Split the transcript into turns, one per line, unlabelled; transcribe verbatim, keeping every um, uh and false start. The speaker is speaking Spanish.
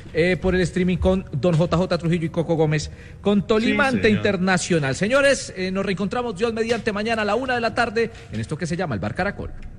eh, por el streaming con Don J J Trujillo y Coco Gómez, con Tolima
Sí,
ante
señor.
Internacional. Señores, eh, nos reencontramos Dios mediante mañana a la una de la tarde en esto que se llama el Bar Caracol.